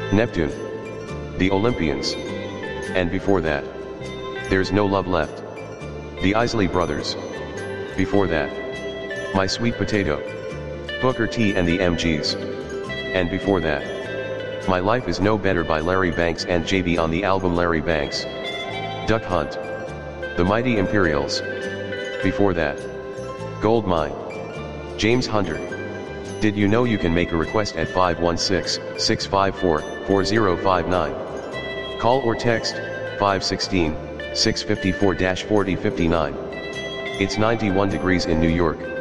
Neptune. The Olympians. And before that, There's No Love Left. The Isley Brothers. Before that, My Sweet Potato. Booker T and the MGs. And before that, My Life Is No Better by Larry Banks and JB on the album Larry Banks. Duck Hunt. The Mighty Imperials. Before that, Gold Mine. James Hunter. Did you know you can make a request at 516-654-4059? Call or text 516-654-4059. It's 91 degrees in New York.